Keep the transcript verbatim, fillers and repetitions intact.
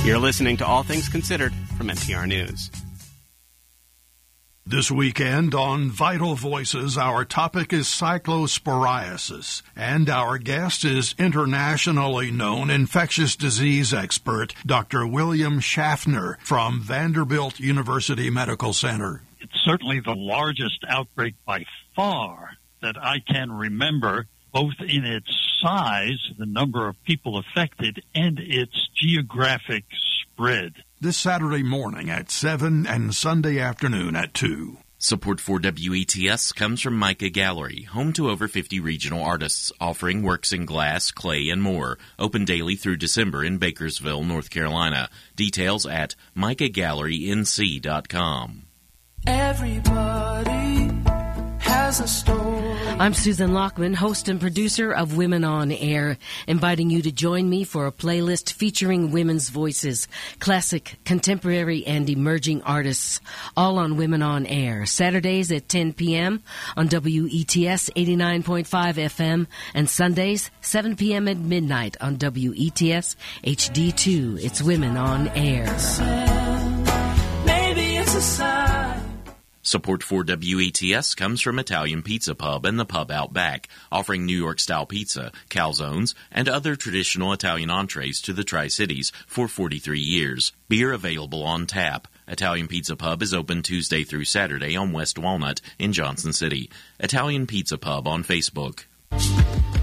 You're listening to All Things Considered from N P R News. This weekend on Vital Voices, our topic is cyclosporiasis, and our guest is internationally known infectious disease expert Doctor William Schaffner from Vanderbilt University Medical Center. It's certainly the largest outbreak by far that I can remember, both in its size, the number of people affected, and its geographic spread. This Saturday morning at seven and Sunday afternoon at two. Support for W E T S comes from Mica Gallery, home to over fifty regional artists, offering works in glass, clay, and more. Open daily through December in Bakersville, North Carolina. Details at mica gallery n c dot com. Everybody has a story. I'm Susan Lockman, host and producer of Women on Air, inviting you to join me for a playlist featuring women's voices, classic, contemporary, and emerging artists, all on Women on Air, Saturdays at ten p.m. on W E T S eighty-nine point five F M, and Sundays, seven p.m. at midnight on W E T S H D two. It's Women on Air. Maybe it's a sign. Support for W E T S comes from Italian Pizza Pub and the Pub Out Back, offering New York-style pizza, calzones, and other traditional Italian entrees to the Tri-Cities for forty-three years. Beer available on tap. Italian Pizza Pub is open Tuesday through Saturday on West Walnut in Johnson City. Italian Pizza Pub on Facebook.